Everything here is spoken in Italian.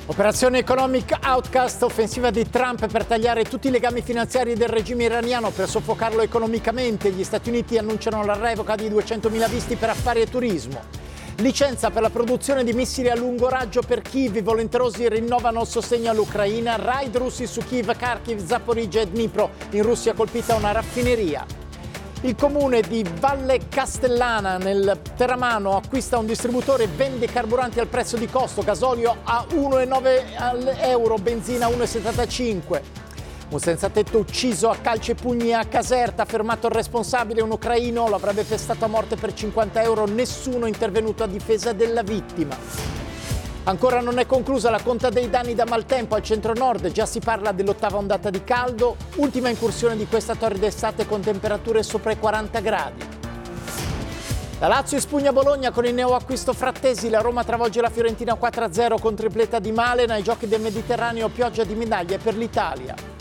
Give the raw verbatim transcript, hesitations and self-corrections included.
Operazione Economic Outcast, offensiva di Trump per tagliare tutti i legami finanziari del regime iraniano per soffocarlo economicamente. Gli Stati Uniti annunciano la revoca di duecentomila visti per affari e turismo. Licenza per la produzione di missili a lungo raggio per Kiev. I volenterosi rinnovano il sostegno all'Ucraina. Raid russi su Kiev, Kharkiv, Zaporizhzhia e Dnipro. In Russia colpita una raffineria. Il comune di Valle Castellana nel Terramano acquista un distributore e vende carburanti al prezzo di costo, gasolio a uno virgola nove euro, benzina a uno virgola settantacinque. Un senzatetto ucciso a calci e pugni a Caserta, fermato il responsabile, un ucraino, lo avrebbe pestato a morte per cinquanta euro, nessuno è intervenuto a difesa della vittima. Ancora non è conclusa la conta dei danni da maltempo al centro-nord, già si parla dell'ottava ondata di caldo, ultima incursione di questa torrida estate con temperature sopra i quaranta gradi. La Lazio espugna Bologna con il neoacquisto Frattesi, la Roma travolge la Fiorentina quattro a zero con tripletta di Malen, ai Giochi del Mediterraneo pioggia di medaglie per l'Italia.